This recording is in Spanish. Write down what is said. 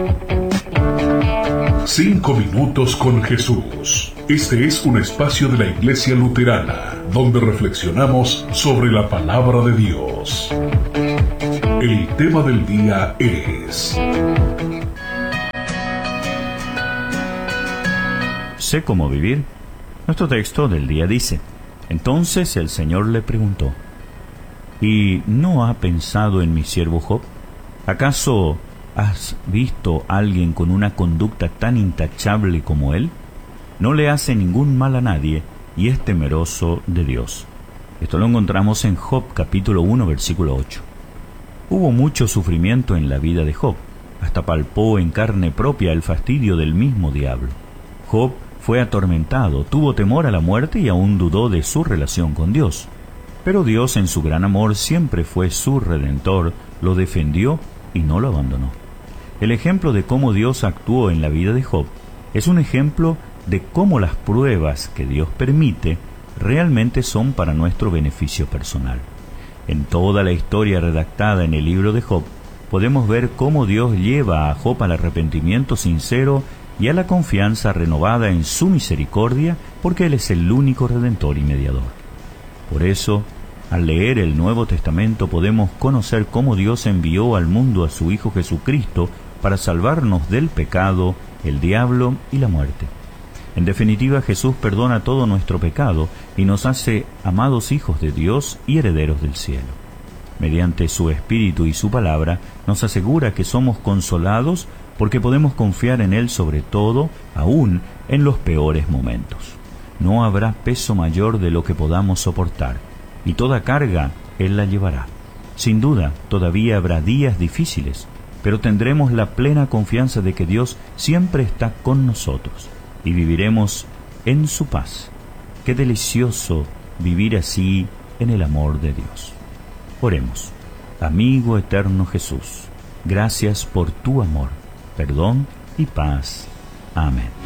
Cinco minutos con Jesús. Este es un espacio de la Iglesia Luterana, donde reflexionamos sobre la palabra de Dios. El tema del día es: ¿sé cómo vivir? Nuestro texto del día dice: entonces el Señor le preguntó: ¿y no ha pensado en mi siervo Job? ¿Acaso has visto a alguien con una conducta tan intachable como él? No le hace ningún mal a nadie y es temeroso de Dios. Esto lo encontramos en Job capítulo 1 versículo 8. Hubo mucho sufrimiento en la vida de Job, hasta palpó en carne propia el fastidio del mismo diablo. Job fue atormentado, tuvo temor a la muerte y aún dudó de su relación con Dios. Pero Dios, en su gran amor, siempre fue su Redentor, lo defendió y no lo abandonó. El ejemplo de cómo Dios actuó en la vida de Job es un ejemplo de cómo las pruebas que Dios permite realmente son para nuestro beneficio personal. En toda la historia redactada en el libro de Job, podemos ver cómo Dios lleva a Job al arrepentimiento sincero y a la confianza renovada en su misericordia, porque Él es el único Redentor y mediador. Por eso, al leer el Nuevo Testamento podemos conocer cómo Dios envió al mundo a su Hijo Jesucristo para salvarnos del pecado, el diablo y la muerte. En definitiva, Jesús perdona todo nuestro pecado y nos hace amados hijos de Dios y herederos del cielo. Mediante su Espíritu y su palabra, nos asegura que somos consolados porque podemos confiar en Él sobre todo, aún en los peores momentos. No habrá peso mayor de lo que podamos soportar, y toda carga Él la llevará. Sin duda, todavía habrá días difíciles, pero tendremos la plena confianza de que Dios siempre está con nosotros, y viviremos en su paz. Qué delicioso vivir así en el amor de Dios. Oremos. Amigo eterno Jesús, gracias por tu amor, perdón y paz. Amén.